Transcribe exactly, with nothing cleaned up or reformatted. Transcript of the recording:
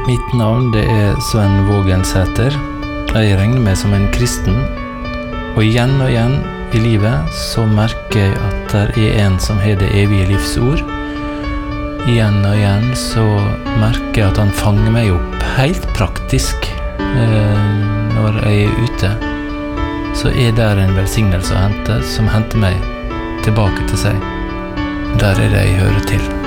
Mitt navn det er Sven Vågensæter. Jeg regner meg som en kristen, og igjen og igjen i livet så merker jeg at det er en som har det evige livs ord. Igjen og igjen så merker jeg at han fanger meg opp helt praktisk eh, når jeg er ute. Så er der en velsignelse å hente som henter meg tilbake til seg. Der er det jeg hører til.